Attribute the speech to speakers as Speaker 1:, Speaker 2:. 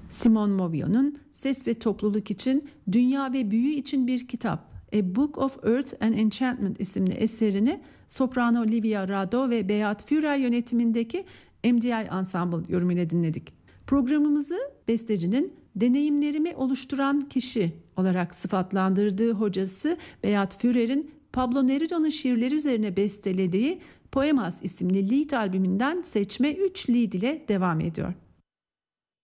Speaker 1: Simone Movio'nun Ses ve Topluluk için Dünya ve Büyü için bir Kitap, A Book of Earth and Enchantment isimli eserini soprano Livia Rado ve Beat Führer yönetimindeki MDI Ensemble yorumuyla dinledik. Programımızı bestecinin deneyimlerimi oluşturan kişi olarak sıfatlandırdığı hocası Beat Führer'in Pablo Neruda'nın şiirleri üzerine bestelediği Poemas isimli Lied albümünden seçme 3 Lied ile devam ediyor.